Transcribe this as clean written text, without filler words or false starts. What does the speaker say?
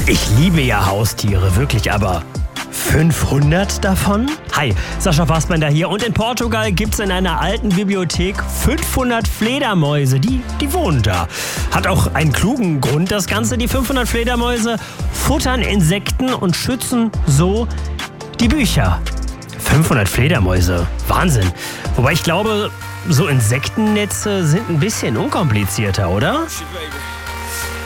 Ich liebe ja Haustiere, wirklich, aber 500 davon? Hi, Sascha Fassbender hier und in Portugal gibt's in einer alten Bibliothek 500 Fledermäuse, die wohnen da. Hat auch einen klugen Grund das Ganze. Die 500 Fledermäuse futtern Insekten und schützen so die Bücher. 500 Fledermäuse, Wahnsinn. Wobei ich glaube, so Insektennetze sind ein bisschen unkomplizierter, oder?